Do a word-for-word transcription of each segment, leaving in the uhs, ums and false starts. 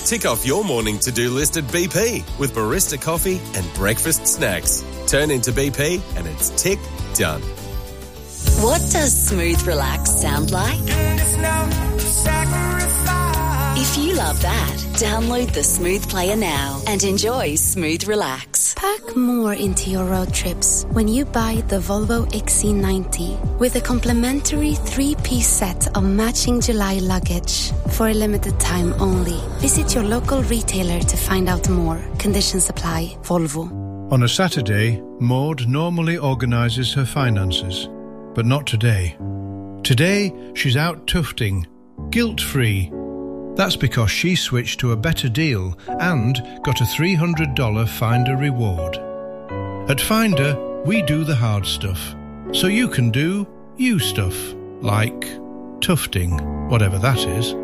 Tick off your morning to-do list at B P with barista coffee and breakfast snacks. Turn into B P and it's tick done. What does smooth relax sound like? If you love that, download the Smooth Player now and enjoy Smooth Relax. Pack more into your road trips when you buy the Volvo X C ninety with a complimentary three-piece set of matching July luggage for a limited time only. Visit your local retailer to find out more. Conditions apply. Volvo. On a Saturday, Maud normally organises her finances, but not today. Today, she's out tufting, guilt-free. That's because she switched to a better deal and got a three hundred dollars Finder reward. At Finder, we do the hard stuff, so you can do you stuff, like tufting, whatever that is.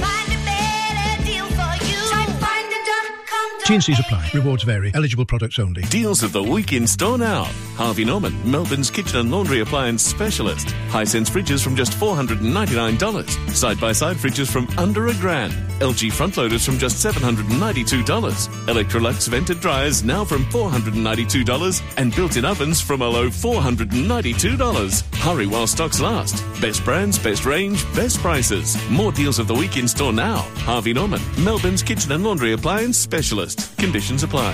T and C's apply. Rewards vary. Eligible products only. Deals of the week in store now. Harvey Norman, Melbourne's kitchen and laundry appliance specialist. Hisense fridges from just four hundred ninety-nine dollars. Side-by-side fridges from under a grand. L G front loaders from just seven hundred ninety-two dollars. Electrolux vented dryers now from four hundred ninety-two dollars. And built-in ovens from a low four hundred ninety-two dollars. Hurry while stocks last. Best brands, best range, best prices. More deals of the week in store now. Harvey Norman, Melbourne's kitchen and laundry appliance specialist. Conditions apply.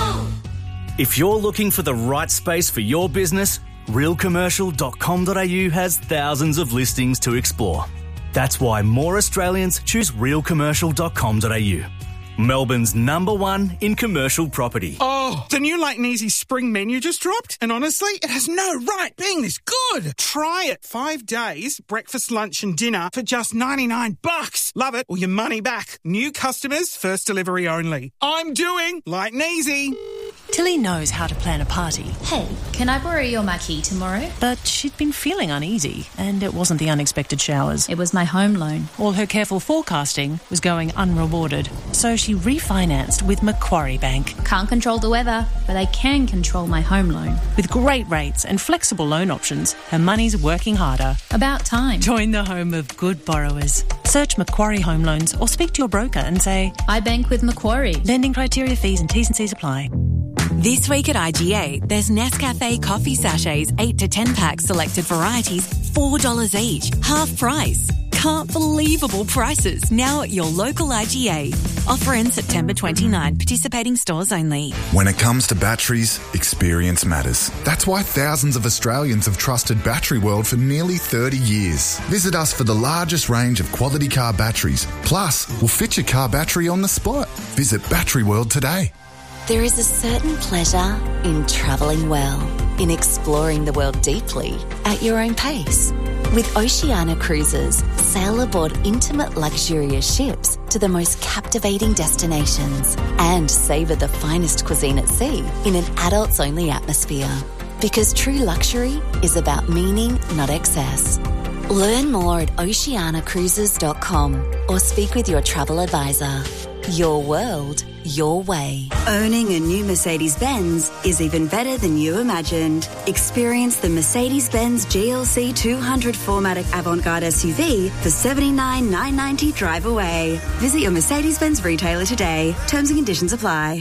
If you're looking for the right space for your business, real commercial dot com dot a u has thousands of listings to explore. That's why more Australians choose real commercial dot com dot a u. Melbourne's number one in commercial property. Oh, the new Light and Easy spring menu just dropped, and honestly, it has no right being this good. Try it. Five days, breakfast, lunch and dinner for just ninety-nine bucks. Love it or your money back. New customers, first delivery only. I'm doing Light and Easy. Tilly knows how to plan a party. Hey, can I borrow your marquee tomorrow? But she'd been feeling uneasy, and it wasn't the unexpected showers. It was my home loan. All her careful forecasting was going unrewarded, so she refinanced with Macquarie Bank. Can't control the weather, but I can control my home loan. With great rates and flexible loan options, her money's working harder. About time. Join the home of good borrowers. Search Macquarie Home Loans or speak to your broker and say, I bank with Macquarie. Lending criteria, fees and T's and C's apply. This week at I G A, there's Nescafe coffee sachets, eight to ten pack selected varieties, four dollars each, half price. Can't believable prices now at your local I G A. Offer ends September twenty-ninth, participating stores only. When it comes to batteries, experience matters. That's why thousands of Australians have trusted Battery World for nearly thirty years. Visit us for the largest range of quality car batteries. Plus, we'll fit your car battery on the spot. Visit Battery World today. There is a certain pleasure in travelling well, in exploring the world deeply at your own pace. With Oceania Cruises, sail aboard intimate luxurious ships to the most captivating destinations and savour the finest cuisine at sea in an adults-only atmosphere. Because true luxury is about meaning, not excess. Learn more at oceania cruises dot com or speak with your travel advisor. Your world, your way. Owning a new Mercedes-Benz is even better than you imagined. Experience the Mercedes-Benz G L C two hundred four matic Avant-Garde S U V for seventy-nine thousand nine hundred ninety dollars drive away. Visit your Mercedes-Benz retailer today. Terms and conditions apply.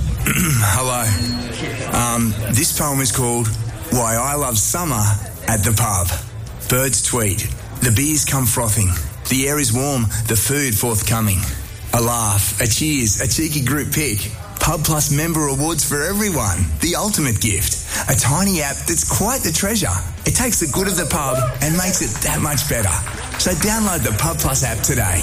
Hello. Um, this poem is called Why I Love Summer at the Pub. Birds tweet. The beers come frothing. The air is warm. The food forthcoming. A laugh, a cheers, a cheeky group pic. Pub Plus member awards for everyone. The ultimate gift. A tiny app that's quite the treasure. It takes the good of the pub and makes it that much better. So download the Pub Plus app today.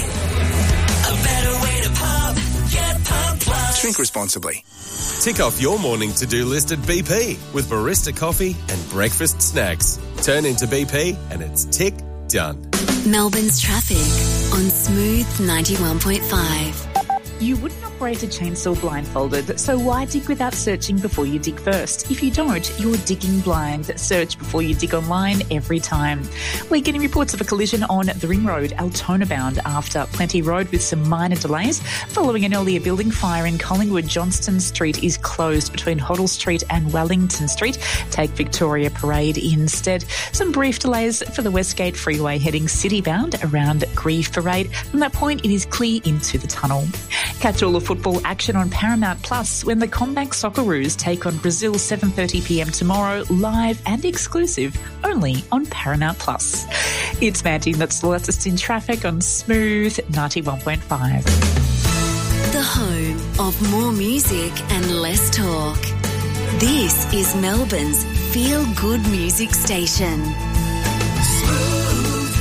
A better way to pub. Get Pub Plus. Drink responsibly. Tick off your morning to-do list at B P with barista coffee and breakfast snacks. Turn into B P and it's tick done. Melbourne's traffic on Smooth ninety-one point five. You wouldn't operate a chainsaw blindfolded, so why dig without searching before you dig first? If you don't, you're digging blind. Search before you dig online every time. We're getting reports of a collision on the Ring Road, Altona bound, after Plenty Road with some minor delays. Following an earlier building fire in Collingwood, Johnston Street is closed between Hoddle Street and Wellington Street. Take Victoria Parade instead. Some brief delays for the Westgate Freeway heading city bound around Grieve Parade. From that point, it is clear into the tunnel. Catch all the football action on Paramount Plus when the Combank Socceroos take on Brazil seven thirty p m tomorrow, live and exclusive, only on Paramount Plus. It's Mandy, that's the latest in traffic on Smooth ninety-one point five. The home of more music and less talk. This is Melbourne's Feel Good Music Station. Smooth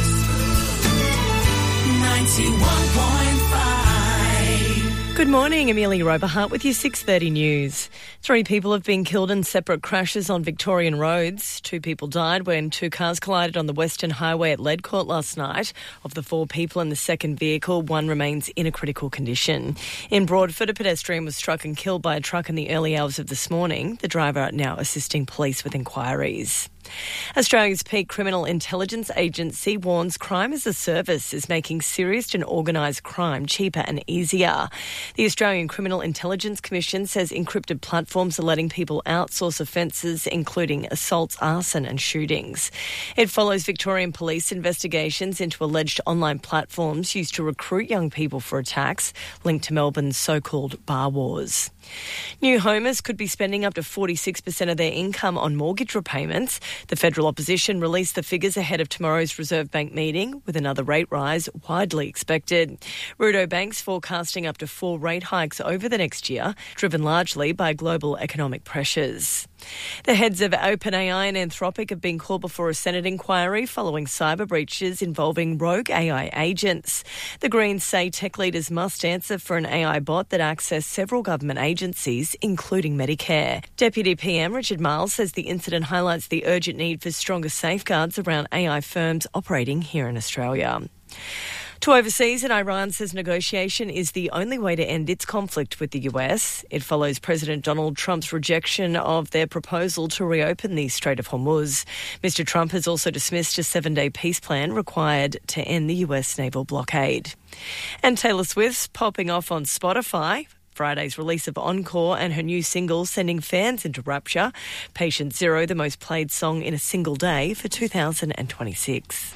ninety-one point five. Good morning, Amelia Roberhart with your six thirty news. Three people have been killed in separate crashes on Victorian roads. Two people died when two cars collided on the Western Highway at Ledcourt last night. Of the four people in the second vehicle, one remains in a critical condition. In Broadford, a pedestrian was struck and killed by a truck in the early hours of this morning. The driver now assisting police with inquiries. Australia's peak criminal intelligence agency warns crime as a service is making serious and organised crime cheaper and easier. The Australian Criminal Intelligence Commission says encrypted platforms are letting people outsource offences including assaults, arson and shootings. It follows Victorian police investigations into alleged online platforms used to recruit young people for attacks linked to Melbourne's so-called bar wars. New homers could be spending up to forty-six percent of their income on mortgage repayments. The federal opposition released the figures ahead of tomorrow's Reserve Bank meeting, with another rate rise widely expected. Rudo Bank's forecasting up to four rate hikes over the next year, driven largely by global economic pressures. The heads of OpenAI and Anthropic have been called before a Senate inquiry following cyber breaches involving rogue A I agents. The Greens say tech leaders must answer for an A I bot that accessed several government agencies, including Medicare. Deputy P M Richard Marles says the incident highlights the urgent need for stronger safeguards around A I firms operating here in Australia. To overseas, and Iran says negotiation is the only way to end its conflict with the U S. It follows President Donald Trump's rejection of their proposal to reopen the Strait of Hormuz. Mister Trump has also dismissed a seven-day peace plan required to end the U S naval blockade. And Taylor Swift's popping off on Spotify. Friday's release of Encore and her new single sending fans into rapture. Patient Zero, the most played song in a single day for two thousand twenty-six.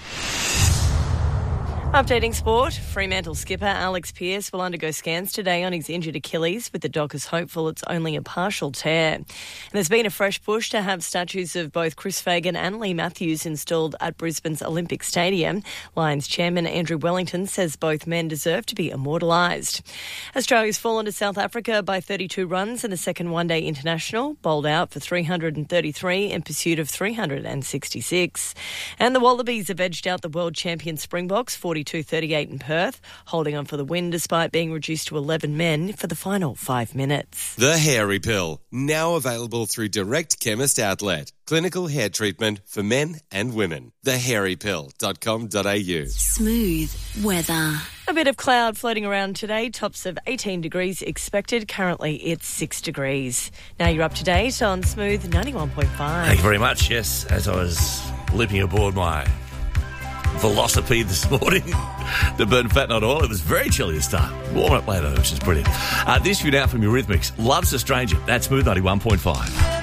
Updating sport, Fremantle skipper Alex Pearce will undergo scans today on his injured Achilles, with the Dockers hopeful it's only a partial tear. And there's been a fresh push to have statues of both Chris Fagan and Lee Matthews installed at Brisbane's Olympic Stadium. Lions chairman Andrew Wellington says both men deserve to be immortalised. Australia's fallen to South Africa by thirty-two runs in the second one-day international, bowled out for three hundred thirty-three in pursuit of three hundred sixty-six. And the Wallabies have edged out the world champion Springboks forty-two thirty-eight in Perth, holding on for the win despite being reduced to eleven men for the final five minutes. The Hairy Pill, now available through Direct Chemist Outlet. Clinical hair treatment for men and women. the hairy pill dot com dot a u. Smooth weather. A bit of cloud floating around today, tops of eighteen degrees expected. Currently it's six degrees. Now you're up to date on Smooth ninety-one point five. Thank you very much. Yes, as I was leaping aboard my Velocipede this morning to burn fat, not oil. It was very chilly to start. Warm up later, which is brilliant. Uh, this view now from Eurythmics. Love's a Stranger. That's Smooth ninety-one point five.